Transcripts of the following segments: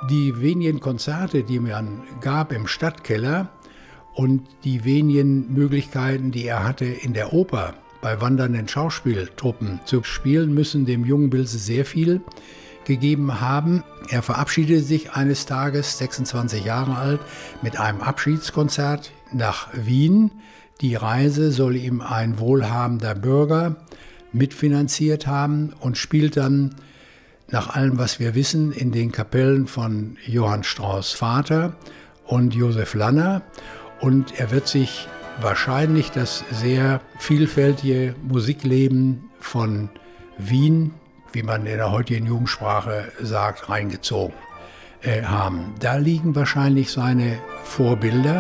Die wenigen Konzerte, die man gab im Stadtkeller und die wenigen Möglichkeiten, die er hatte in der Oper, bei wandernden Schauspieltruppen zu spielen, müssen dem jungen Bilse sehr viel gegeben haben. Er verabschiedete sich eines Tages, 26 Jahre alt, mit einem Abschiedskonzert nach Wien. Die Reise soll ihm ein wohlhabender Bürger mitfinanziert haben und spielt dann nach allem, was wir wissen, in den Kapellen von Johann Strauss Vater und Josef Lanner. Und er wird sich wahrscheinlich das sehr vielfältige Musikleben von Wien, wie man in der heutigen Jugendsprache sagt, reingezogen haben. Da liegen wahrscheinlich seine Vorbilder.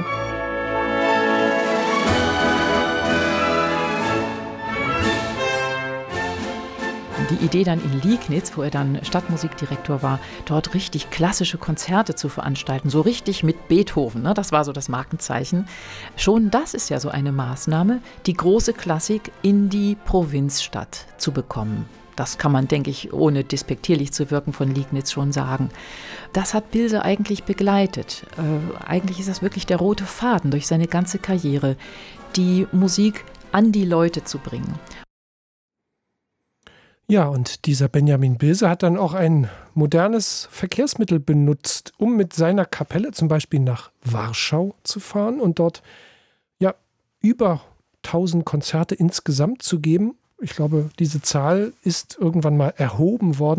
Die Idee dann in Liegnitz, wo er dann Stadtmusikdirektor war, dort richtig klassische Konzerte zu veranstalten, so richtig mit Beethoven, ne? Das war so das Markenzeichen. Schon das ist ja so eine Maßnahme, die große Klassik in die Provinzstadt zu bekommen. Das kann man, denke ich, ohne despektierlich zu wirken von Liegnitz schon sagen. Das hat Bilse eigentlich begleitet. Eigentlich ist das wirklich der rote Faden durch seine ganze Karriere, die Musik an die Leute zu bringen. Ja, und dieser Benjamin Bilse hat dann auch ein modernes Verkehrsmittel benutzt, um mit seiner Kapelle zum Beispiel nach Warschau zu fahren und dort ja über 1000 Konzerte insgesamt zu geben. Ich glaube, diese Zahl ist irgendwann mal erhoben worden.